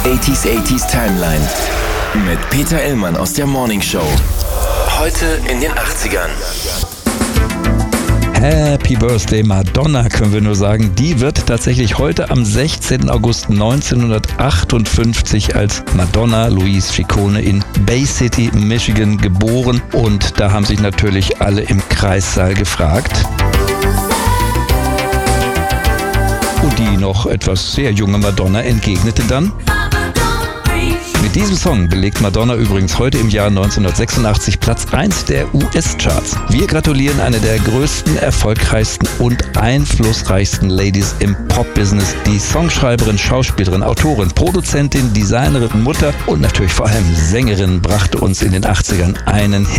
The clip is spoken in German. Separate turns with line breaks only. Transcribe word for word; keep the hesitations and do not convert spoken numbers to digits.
achtziger achtziger Timeline mit Peter Illmann aus der Morning Show. Heute in den achtzigern.
Happy Birthday Madonna, können wir nur sagen. Die wird tatsächlich heute am sechzehnten August neunzehnhundertachtundfünfzig als Madonna Louise Ciccone in Bay City, Michigan geboren. Und da haben sich natürlich alle im Kreissaal gefragt. Und die noch etwas sehr junge Madonna entgegnete dann: Mit diesem Song belegt Madonna übrigens heute im Jahr neunzehnhundertsechsundachtzig Platz eins der U S-Charts. Wir gratulieren einer der größten, erfolgreichsten und einflussreichsten Ladies im Pop-Business. Die Songschreiberin, Schauspielerin, Autorin, Produzentin, Designerin, Mutter und natürlich vor allem Sängerin brachte uns in den achtzigern einen Hit.